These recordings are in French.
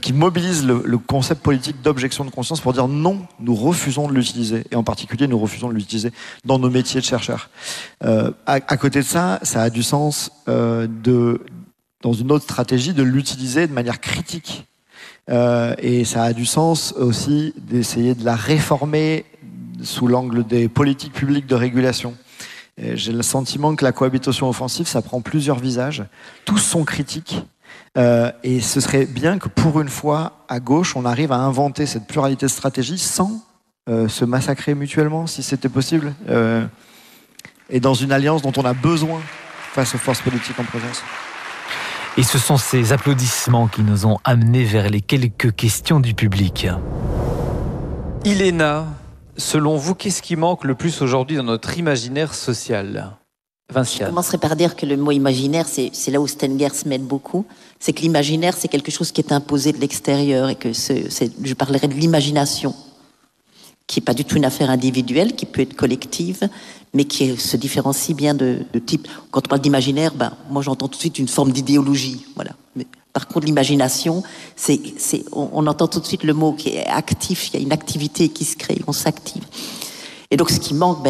qui mobilise le concept politique d'objection de conscience pour dire non, nous refusons de l'utiliser. Et en particulier, nous refusons de l'utiliser dans nos métiers de chercheurs. À côté de ça, ça a du sens dans une autre stratégie, de l'utiliser de manière critique. Et ça a du sens aussi d'essayer de la réformer sous l'angle des politiques publiques de régulation. J'ai le sentiment que la cohabitation offensive, ça prend plusieurs visages. Tous sont critiques. Et ce serait bien que pour une fois, à gauche, on arrive à inventer cette pluralité de stratégies sans se massacrer mutuellement, si c'était possible. Et dans une alliance dont on a besoin face aux forces politiques en présence. Et ce sont ces applaudissements qui nous ont amenés vers les quelques questions du public. Iléna, selon vous, qu'est-ce qui manque le plus aujourd'hui dans notre imaginaire social ? Vinciane. Je commencerai par dire que le mot imaginaire, c'est là où Stengers m'aide beaucoup. C'est que l'imaginaire, c'est quelque chose qui est imposé de l'extérieur et que je parlerai de l'imagination, qui n'est pas du tout une affaire individuelle, qui peut être collective, mais qui se différencie bien de type. Quand on parle d'imaginaire, moi j'entends tout de suite une forme d'idéologie. Voilà. Mais, par contre, l'imagination, on entend tout de suite le mot qui est actif, il y a une activité qui se crée, on s'active. Et donc ce qui manque,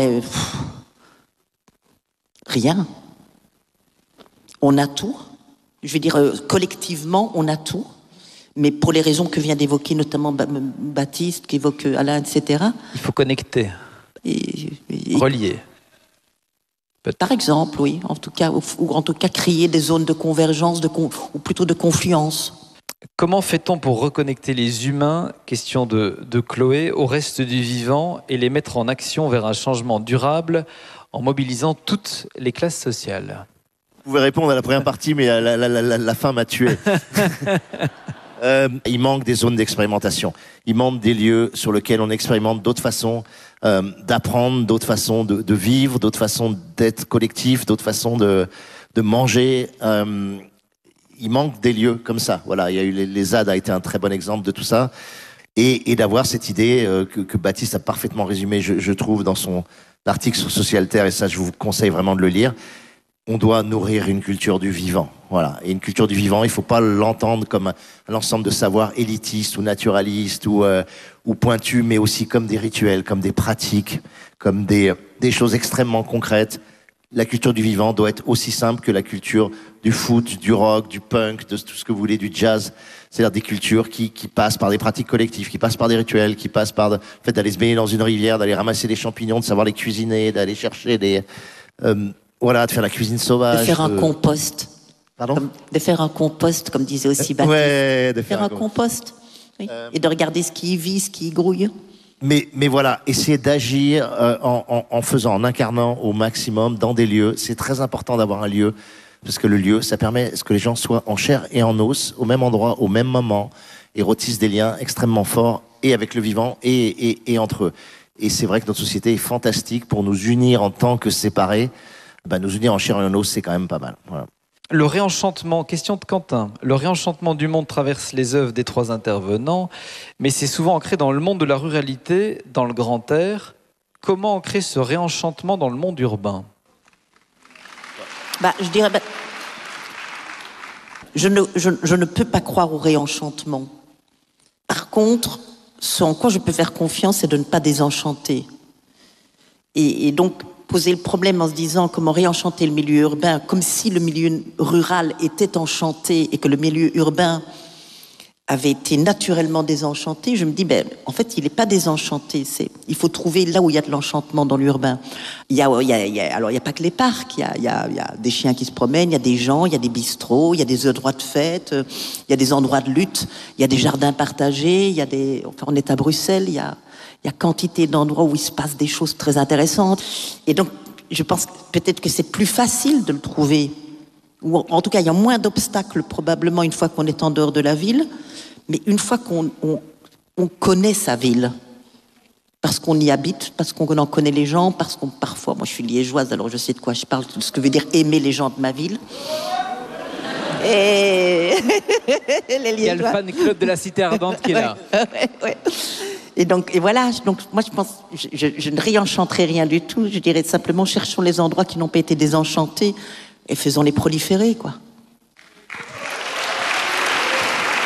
rien. On a tout. Je veux dire, collectivement, on a tout. Mais pour les raisons que vient d'évoquer notamment Baptiste, qu'évoque Alain, etc. Il faut connecter. Relier. Par exemple, oui. En tout cas, ou en tout cas créer des zones de convergence, ou plutôt de confluence. Comment fait-on pour reconnecter les humains, question de Chloé, au reste du vivant et les mettre en action vers un changement durable en mobilisant toutes les classes sociales ? Vous pouvez répondre à la première partie, mais la fin m'a tué. Il manque des zones d'expérimentation. Il manque des lieux sur lesquels on expérimente d'autres façons d'apprendre, d'autres façons de vivre, d'autres façons d'être collectif, d'autres façons de manger. Il manque des lieux comme ça. Voilà, il y a eu les ZAD a été un très bon exemple de tout ça. Et d'avoir cette idée que Baptiste a parfaitement résumée, je trouve, dans son article sur Socialterre, et ça, je vous conseille vraiment de le lire. On doit nourrir une culture du vivant. Voilà. Et une culture du vivant, il ne faut pas l'entendre comme un ensemble de savoirs élitistes ou naturalistes ou pointus, mais aussi comme des rituels, comme des pratiques, comme des choses extrêmement concrètes. La culture du vivant doit être aussi simple que la culture du foot, du rock, du punk, de tout ce que vous voulez, du jazz. C'est-à-dire des cultures qui passent par des pratiques collectives, qui passent par des rituels, qui passent par le fait d'aller se baigner dans une rivière, d'aller ramasser des champignons, de savoir les cuisiner, d'aller chercher des... voilà, de faire la cuisine sauvage. De faire un compost. Pardon ? De faire un compost, comme disait aussi Baptiste. Ouais, de faire un compost. Oui. Et de regarder ce qui y vit, ce qui y grouille. Mais voilà, essayer d'agir en incarnant au maximum dans des lieux. C'est très important d'avoir un lieu, parce que le lieu, ça permet que les gens soient en chair et en os, au même endroit, au même moment, et retissent des liens extrêmement forts, et avec le vivant, et entre eux. Et c'est vrai que notre société est fantastique pour nous unir en tant que séparés. Nous unir en chair et en os, c'est quand même pas mal. Voilà. Le réenchantement, question de Quentin. Le réenchantement du monde traverse les œuvres des trois intervenants, mais c'est souvent ancré dans le monde de la ruralité, dans le grand air. Comment ancrer ce réenchantement dans le monde urbain ? Je dirais... Je ne peux pas croire au réenchantement. Par contre, ce en quoi je peux faire confiance, c'est de ne pas désenchanter. Et donc... poser le problème en se disant comment réenchanter le milieu urbain, comme si le milieu rural était enchanté et que le milieu urbain avait été naturellement désenchanté, je me dis, en fait, il n'est pas désenchanté. Il faut trouver là où il y a de l'enchantement dans l'urbain. Alors, il n'y a pas que les parcs, il y a des chiens qui se promènent, il y a des gens, il y a des bistrots, il y a des endroits de fête, il y a des endroits de lutte, il y a des jardins partagés, on est à Bruxelles, il y a quantité d'endroits où il se passe des choses très intéressantes. Et donc, je pense peut-être que c'est plus facile de le trouver. Ou en tout cas, il y a moins d'obstacles probablement une fois qu'on est en dehors de la ville. Mais une fois qu'on connaît sa ville, parce qu'on y habite, parce qu'on en connaît les gens, parce qu'on parfois, moi je suis liégeoise, alors je sais de quoi je parle, ce que veut dire aimer les gens de ma ville. Et il y a le fan club de la Cité Ardente qui est là. Ouais. Et voilà, donc moi je pense, je ne réenchanterai rien du tout, je dirais simplement cherchons les endroits qui n'ont pas été désenchantés et faisons-les proliférer, quoi.